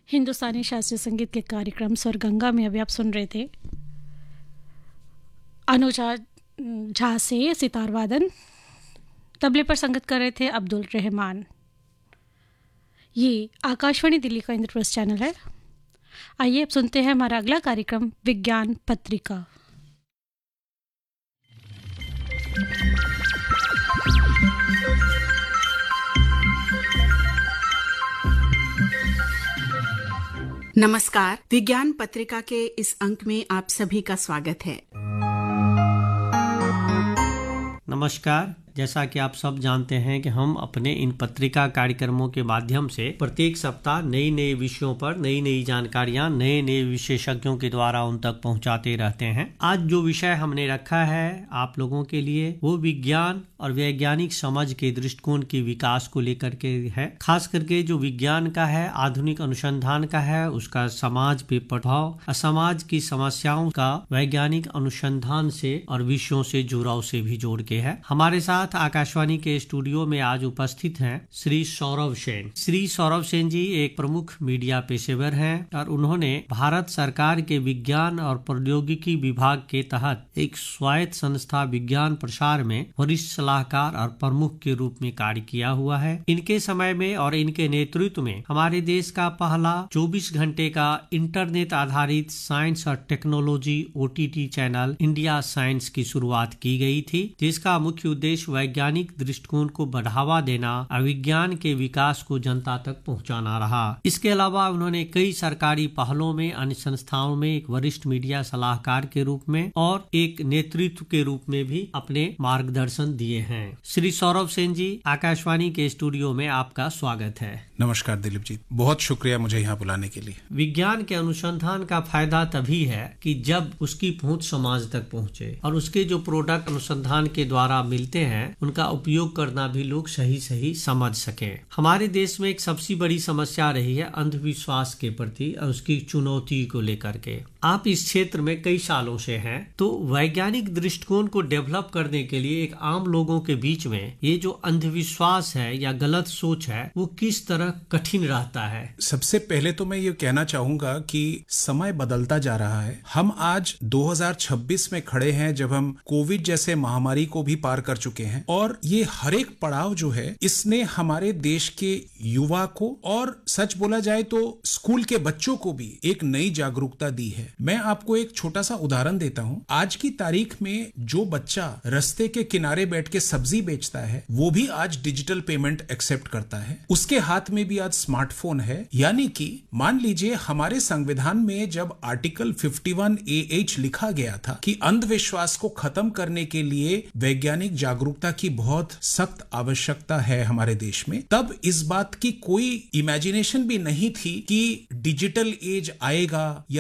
हिंदुस्तानी शास्त्रीय संगीत के कार्यक्रम स्वर गंगा में अभी आप सुन रहे थे अनुजा झा से सितार वादन, तबले पर संगत कर रहे थे अब्दुल रहमान। ये आकाशवाणी दिल्ली का इंद्रप्रस्थ चैनल है। आइए अब सुनते हैं हमारा अगला कार्यक्रम विज्ञान पत्रिका। नमस्कार, विज्ञान पत्रिका के इस अंक में आप सभी का स्वागत है। नमस्कार। जैसा कि आप सब जानते हैं कि हम अपने इन पत्रिका कार्यक्रमों के माध्यम से प्रत्येक सप्ताह नई नई विषयों पर नई नई जानकारियां नए नए विशेषज्ञों के द्वारा उन तक पहुंचाते रहते हैं। आज जो विषय हमने रखा है आप लोगों के लिए वो विज्ञान और वैज्ञानिक समझ के दृष्टिकोण के विकास को लेकर के है। खास करके जो विज्ञान का है, आधुनिक अनुसंधान का है, उसका समाज पे प्रभाव, समाज की समस्याओं का वैज्ञानिक अनुसंधान से और विषयों से जुड़ाव से भी जोड़ के है। हमारे साथ आकाशवाणी के स्टूडियो में आज उपस्थित हैं श्री सौरभ सेन। श्री सौरभ सेन जी एक प्रमुख मीडिया पेशेवर हैं और उन्होंने भारत सरकार के विज्ञान और प्रौद्योगिकी विभाग के तहत एक स्वायत्त संस्था विज्ञान प्रसार में वरिष्ठ सलाहकार और प्रमुख के रूप में कार्य किया हुआ है। इनके समय में और इनके नेतृत्व में हमारे देश का पहला 24 घंटे का इंटरनेट आधारित साइंस और technology OTT channel India science की शुरुआत की गई थी, जिसका मुख्य उद्देश्य वैज्ञानिक दृष्टिकोण को बढ़ावा देना और विज्ञान के विकास को जनता तक पहुंचाना रहा। इसके अलावा उन्होंने कई सरकारी पहलों में, अन्य संस्थाओं में एक वरिष्ठ मीडिया सलाहकार के रूप में और एक नेतृत्व के रूप में भी अपने मार्गदर्शन दिए हैं। श्री सौरभ सेन जी, आकाशवाणी के स्टूडियो में आपका स्वागत है। नमस्कार दिलीप जी, बहुत शुक्रिया मुझे यहाँ बुलाने के लिए। विज्ञान के अनुसंधान का फायदा तभी है कि जब उसकी पहुंच समाज तक पहुंचे और उसके जो प्रोडक्ट अनुसंधान के द्वारा मिलते हैं उनका उपयोग करना भी लोग सही सही समझ सके। हमारे देश में एक सबसे बड़ी समस्या रही है अंधविश्वास के प्रति और उसकी चुनौती को लेकर के। आप इस क्षेत्र में कई सालों से हैं, तो वैज्ञानिक दृष्टिकोण को डेवलप करने के लिए एक आम लोगों के बीच में ये जो अंधविश्वास है या गलत सोच है वो किस तरह कठिन रहता है। सबसे पहले तो मैं ये कहना चाहूंगा कि समय बदलता जा रहा है। हम आज 2026 में खड़े हैं जब हम कोविड जैसे महामारी को भी पार कर चुके हैं और ये हर एक पड़ाव जो है इसने हमारे देश के युवा को और सच बोला जाए तो स्कूल के बच्चों को भी एक नई जागरूकता दी है। मैं आपको एक छोटा सा उदाहरण देता हूं। आज की तारीख में जो बच्चा रास्ते के किनारे बैठ के सब्जी बेचता है वो भी आज डिजिटल पेमेंट एक्सेप्ट करता है। उसके हाथ में भी आज स्मार्टफोन है। यानी कि मान लीजिए हमारे संविधान में जब आर्टिकल 51AH लिखा गया था कि अंधविश्वास को खत्म करने के लिए वैज्ञानिक जागरूकता की बहुत सख्त आवश्यकता है हमारे देश में, तब इस बात की कोई इमेजिनेशन भी नहीं थी कि डिजिटल एज आएगा या